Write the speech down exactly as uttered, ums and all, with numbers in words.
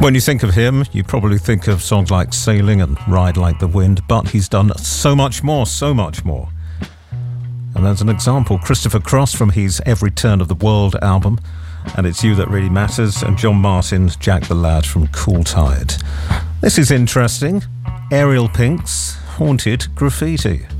When you think of him, you probably think of songs like Sailing and Ride Like the Wind, but he's done so much more, so much more. And there's an example, Christopher Cross from his Every Turn of the World album, and It's You That Really Matters, and John Martin's Jack the Lad from Cool Tide. This is interesting. Ariel Pink's Haunted Graffiti.